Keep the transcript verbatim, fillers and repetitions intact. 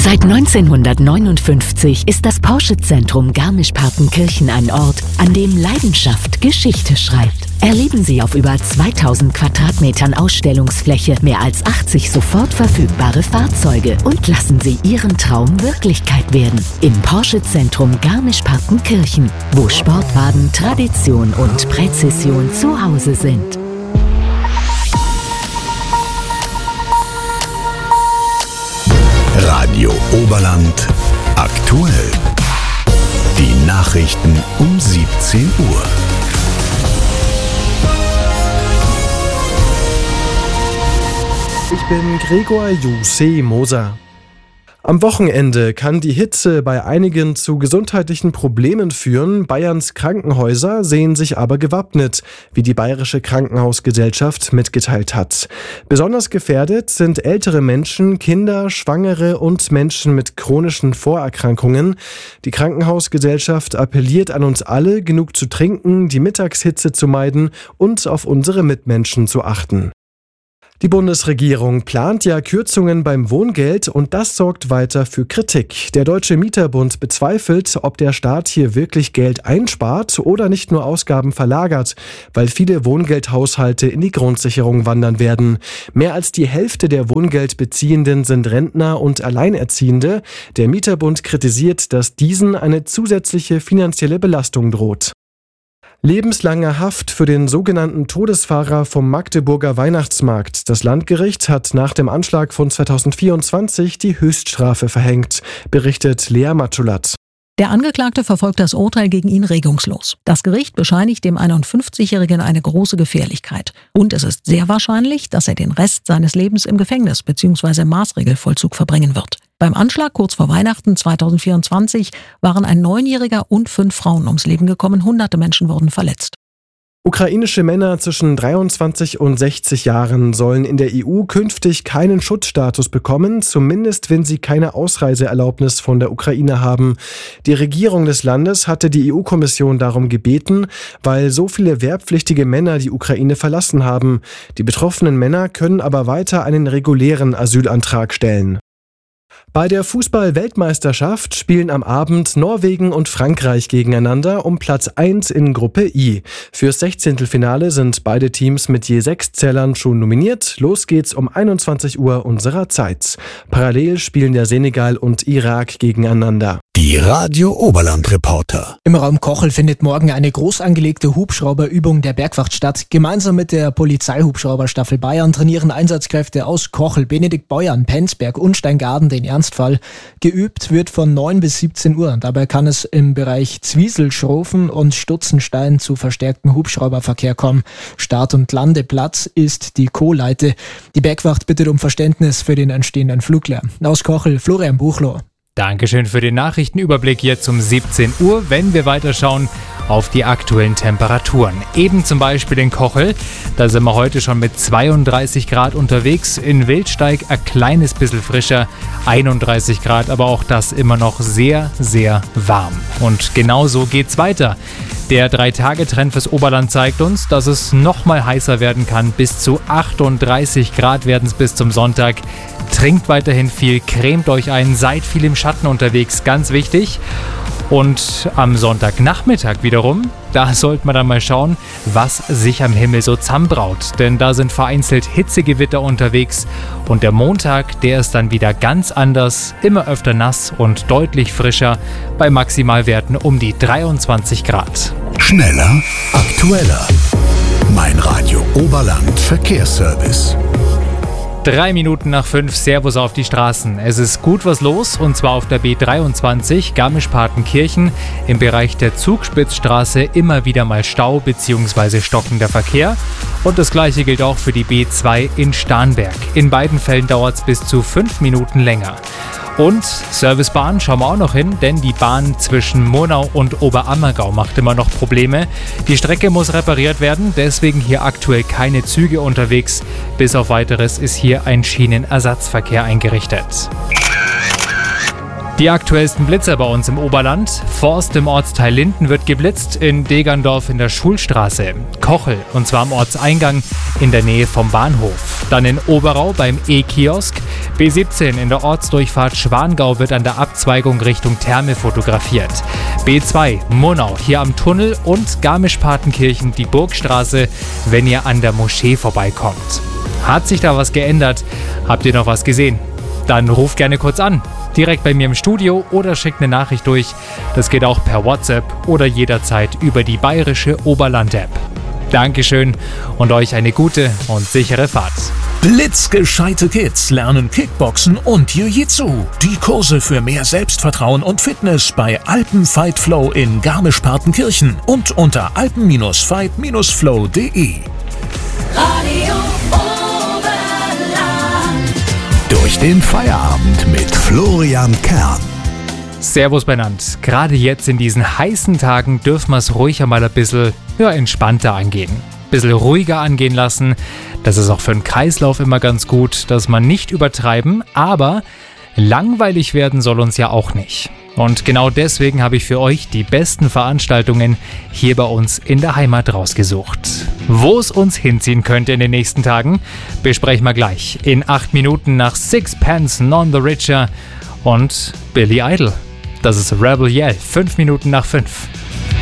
Seit neunzehnhundertneunundfünfzig ist das Porsche-Zentrum Garmisch-Partenkirchen ein Ort, an dem Leidenschaft Geschichte schreibt. Erleben Sie auf über zweitausend Quadratmetern Ausstellungsfläche mehr als achtzig sofort verfügbare Fahrzeuge und lassen Sie Ihren Traum Wirklichkeit werden. Im Porsche-Zentrum Garmisch-Partenkirchen, wo Sportwagen, Tradition und Präzision zu Hause sind. Radio Oberland aktuell. Die Nachrichten um siebzehn Uhr. Ich bin Gregor Jussi Moser. Am Wochenende kann die Hitze bei einigen zu gesundheitlichen Problemen führen. Bayerns Krankenhäuser sehen sich aber gewappnet, wie die Bayerische Krankenhausgesellschaft mitgeteilt hat. Besonders gefährdet sind ältere Menschen, Kinder, Schwangere und Menschen mit chronischen Vorerkrankungen. Die Krankenhausgesellschaft appelliert an uns alle, genug zu trinken, die Mittagshitze zu meiden und auf unsere Mitmenschen zu achten. Die Bundesregierung plant ja Kürzungen beim Wohngeld und das sorgt weiter für Kritik. Der Deutsche Mieterbund bezweifelt, ob der Staat hier wirklich Geld einspart oder nicht nur Ausgaben verlagert, weil viele Wohngeldhaushalte in die Grundsicherung wandern werden. Mehr als die Hälfte der Wohngeldbeziehenden sind Rentner und Alleinerziehende. Der Mieterbund kritisiert, dass diesen eine zusätzliche finanzielle Belastung droht. Lebenslange Haft für den sogenannten Todesfahrer vom Magdeburger Weihnachtsmarkt. Das Landgericht hat nach dem Anschlag von zweitausendvierundzwanzig die Höchststrafe verhängt, berichtet Lea Matschulat. Der Angeklagte verfolgt das Urteil gegen ihn regungslos. Das Gericht bescheinigt dem einundfünfzigjährigen eine große Gefährlichkeit. Und es ist sehr wahrscheinlich, dass er den Rest seines Lebens im Gefängnis bzw. im Maßregelvollzug verbringen wird. Beim Anschlag kurz vor Weihnachten zweitausendvierundzwanzig waren ein Neunjähriger und fünf Frauen ums Leben gekommen. Hunderte Menschen wurden verletzt. Ukrainische Männer zwischen dreiundzwanzig und sechzig Jahren sollen in der E U künftig keinen Schutzstatus bekommen, zumindest wenn sie keine Ausreiseerlaubnis von der Ukraine haben. Die Regierung des Landes hatte die E U-Kommission darum gebeten, weil so viele wehrpflichtige Männer die Ukraine verlassen haben. Die betroffenen Männer können aber weiter einen regulären Asylantrag stellen. Bei der Fußball-Weltmeisterschaft spielen am Abend Norwegen und Frankreich gegeneinander um Platz eins in Gruppe I. Fürs Sechzehntelfinale sind beide Teams mit je sechs Zählern schon nominiert. Los geht's um einundzwanzig Uhr unserer Zeit. Parallel spielen der Senegal und Irak gegeneinander. Die Radio Oberland Reporter. Im Raum Kochel findet morgen eine groß angelegte Hubschrauberübung der Bergwacht statt. Gemeinsam mit der Polizeihubschrauberstaffel Bayern trainieren Einsatzkräfte aus Kochel, Benedikt Beuern, Penzberg und Steingaden den Ernstfall. Geübt wird von neun bis siebzehn Uhr. Dabei kann es im Bereich Zwieselschrofen und Stutzenstein zu verstärktem Hubschrauberverkehr kommen. Start- und Landeplatz ist die Kohleite. Die Bergwacht bittet um Verständnis für den entstehenden Fluglärm. Aus Kochel, Florian Buchloh. Dankeschön für den Nachrichtenüberblick jetzt um siebzehn Uhr, wenn wir weiterschauen auf die aktuellen Temperaturen. Eben zum Beispiel in Kochel, da sind wir heute schon mit zweiunddreißig Grad unterwegs. In Wildsteig ein kleines bisschen frischer, einunddreißig Grad, aber auch das immer noch sehr, sehr warm. Und genau so geht's weiter. Der drei-Tage-Trend fürs Oberland zeigt uns, dass es noch mal heißer werden kann. Bis zu achtunddreißig Grad werden es bis zum Sonntag. Trinkt weiterhin viel, cremt euch ein, seid viel im Schatten unterwegs, ganz wichtig. Und am Sonntagnachmittag wiederum, da sollte man dann mal schauen, was sich am Himmel so zusammenbraut. Denn da sind vereinzelt Hitzegewitter unterwegs und der Montag, der ist dann wieder ganz anders, immer öfter nass und deutlich frischer, bei Maximalwerten um die dreiundzwanzig Grad. Schneller, aktueller. Mein Radio Oberland Verkehrsservice. Drei Minuten nach fünf, Servus auf die Straßen. Es ist gut was los und zwar auf der B dreiundzwanzig Garmisch-Partenkirchen im Bereich der Zugspitzstraße immer wieder mal Stau bzw. stockender Verkehr. Und das gleiche gilt auch für die B zwei in Starnberg. In beiden Fällen dauert es bis zu fünf Minuten länger. Und Servicebahn schauen wir auch noch hin, denn die Bahn zwischen Murnau und Oberammergau macht immer noch Probleme. Die Strecke muss repariert werden, deswegen hier aktuell keine Züge unterwegs. Bis auf Weiteres ist hier ein Schienenersatzverkehr eingerichtet. Die aktuellsten Blitzer bei uns im Oberland. Forst im Ortsteil Linden wird geblitzt, in Degerndorf in der Schulstraße. Kochel, und zwar am Ortseingang in der Nähe vom Bahnhof. Dann in Oberau beim E-Kiosk. B siebzehn in der Ortsdurchfahrt Schwangau wird an der Abzweigung Richtung Therme fotografiert. B zwei Murnau hier am Tunnel und Garmisch-Partenkirchen die Burgstraße, wenn ihr an der Moschee vorbeikommt. Hat sich da was geändert? Habt ihr noch was gesehen? Dann ruft gerne kurz an. Direkt bei mir im Studio oder schickt eine Nachricht durch. Das geht auch per WhatsApp oder jederzeit über die bayerische Oberland-App. Dankeschön und euch eine gute und sichere Fahrt. Blitzgescheite Kids lernen Kickboxen und Jiu-Jitsu. Die Kurse für mehr Selbstvertrauen und Fitness bei Alpenfight Flow in Garmisch-Partenkirchen und unter alpen Fight Flow punkt de. Radio Durch den Feierabend mit Florian Kern. Servus benannt. Gerade jetzt in diesen heißen Tagen dürfen wir es ruhig einmal ein bisschen ja, entspannter angehen. Ein bisschen ruhiger angehen lassen. Das ist auch für den Kreislauf immer ganz gut, dass man nicht übertreiben, aber langweilig werden soll uns ja auch nicht. Und genau deswegen habe ich für euch die besten Veranstaltungen hier bei uns in der Heimat rausgesucht. Wo es uns hinziehen könnte in den nächsten Tagen, besprechen wir gleich in acht Minuten nach Sixpence None the Richer und Billy Idol. Das ist Rebel Yell, fünf Minuten nach fünf.